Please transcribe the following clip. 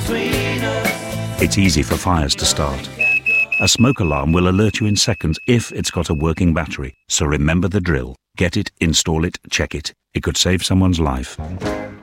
between us. It's easy for fires to start. A smoke alarm will alert you in seconds if it's got a working battery. So remember the drill. Get it, install it, check it. It could save someone's life.